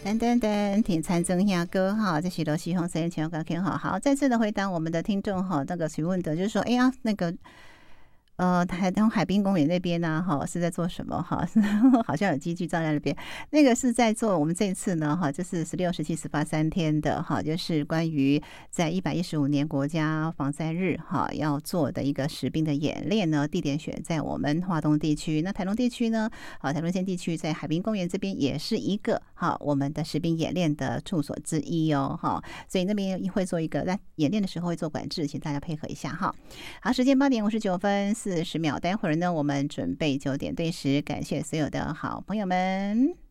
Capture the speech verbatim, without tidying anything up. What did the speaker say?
等等等，听参增下歌哈，这是罗西红声前刚听好，好，再次的回答我们的听众哈，那个询问的就是说，哎呀，那个。呃，台东海滨公园那边呢，哈是在做什么？哈，好像有机具站在那边，那个是在做我们这一次呢，哈，就是十六、十七、十八三天的哈，就是关于在一百一十五年国家防灾日哈要做的一个实兵的演练呢，地点选在我们花东地区。那台东地区呢，好，台东县地区在海滨公园这边也是一个哈我们的实兵演练的处所之一哦，哈，所以那边会做一个在演练的时候会做管制，请大家配合一下哈。好，时间八点五十九分。四十秒，待会儿呢，我们准备九点对时，感谢所有的好朋友们。